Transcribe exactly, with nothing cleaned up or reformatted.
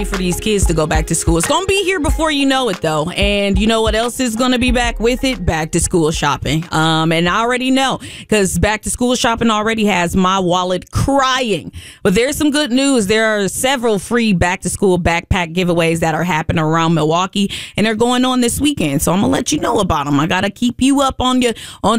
for these kids to go back to school. It's going to be here before you know it, though. And you know what else is going to be back with it? Back to school shopping. Um, and I already know because back to school shopping already has my wallet crying. But there's some good news. There are several free back to school backpack giveaways that are happening around Milwaukee, and they're going on this weekend. So I'm going to let you know about them. I got to keep you up on your on